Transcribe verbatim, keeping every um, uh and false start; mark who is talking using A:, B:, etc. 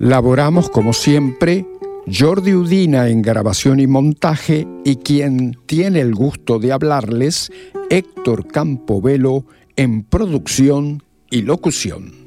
A: Laboramos como siempre Jordi Udina en grabación y montaje y quien tiene el gusto de hablarles, Héctor Campobello en producción y locución.